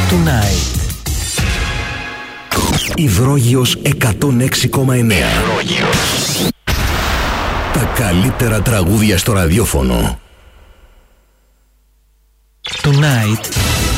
Tonight. Υδρόγειος 106,9. Τα καλύτερα τραγούδια στο ραδιόφωνο. Tonight